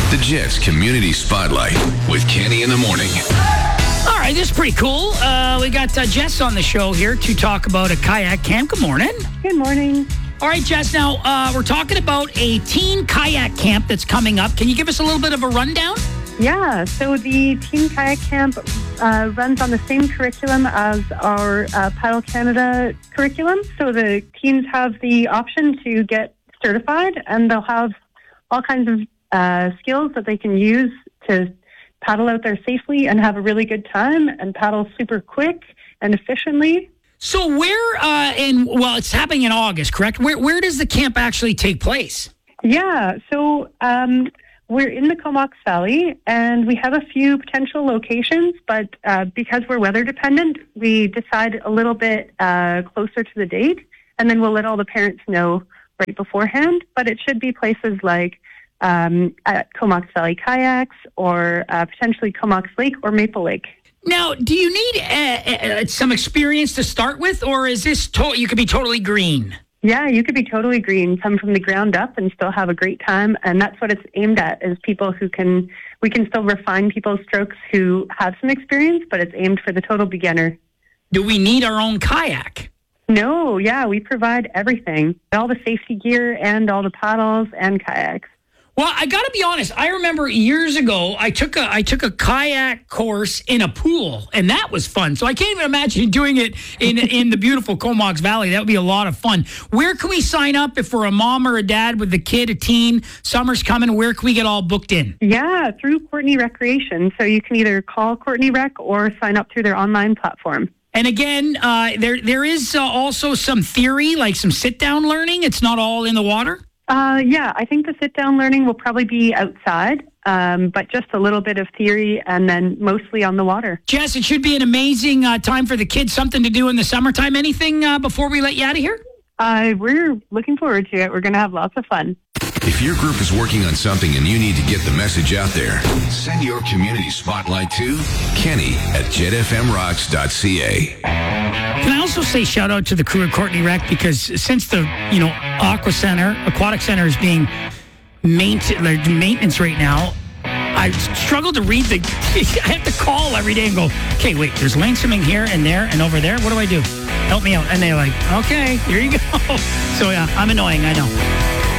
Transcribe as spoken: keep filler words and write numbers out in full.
The Jets Community Spotlight with Kenny in the morning. All right, this is pretty cool. Uh, we got uh, Jess on the show here to talk about a kayak camp. Good morning. Good morning. All right, Jess, now uh, we're talking about a teen kayak camp that's coming up. Can you give us a little bit of a rundown? Yeah, so the Teen Kayak Camp uh, runs on the same curriculum as our uh, Paddle Canada curriculum. So the teens have the option to get certified, and they'll have all kinds of uh, skills that they can use to paddle out there safely and have a really good time and paddle super quick and efficiently. So where, uh, in, well, it's happening in August, correct? Where, where does the camp actually take place? Yeah, so... Um, We're in the Comox Valley, and we have a few potential locations, but uh, because we're weather dependent, we decide a little bit uh, closer to the date, and then we'll let all the parents know right beforehand. But it should be places like um, at Comox Valley Kayaks, or uh, potentially Comox Lake or Maple Lake. Now, do you need uh, uh, some experience to start with, or is this to- you could be totally green? Yeah, you could be totally green, come from the ground up and still have a great time. And that's what it's aimed at, is people who can, we can still refine people's strokes who have some experience, but it's aimed for the total beginner. Do we need our own kayak? No, yeah, we provide everything. All the safety gear and all the paddles and kayaks. Well, I got to be honest. I remember years ago, I took a I took a kayak course in a pool, and that was fun. So I can't even imagine doing it in in the beautiful Comox Valley. That would be a lot of fun. Where can we sign up if we're a mom or a dad with a kid, a teen? Summer's coming. Where can we get all booked in? Yeah, through Courtney Recreation. So you can either call Courtney Rec or sign up through their online platform. And again, uh, there there is uh, also some theory, like some sit-down learning. It's not all in the water. Uh, yeah, I think the sit-down learning will probably be outside, um, but just a little bit of theory and then mostly on the water. Jess, it should be an amazing uh, time for the kids, something to do in the summertime. Anything uh, before we let you out of here? Uh, we're looking forward to it. We're going to have lots of fun. If your group is working on something and you need to get the message out there, send your community spotlight to Kenny at jet f m rocks dot c a. Can I also say shout out to the crew at Courtney Rec, because since the, you know, Aqua Center, Aquatic Center is being maintain, like, maintenance right now, I struggle to read the, I have to call every day and go, okay, wait, there's lane swimming here and there and over there. What do I do? Help me out. And they're like, okay, here you go. So yeah, I'm annoying, I know.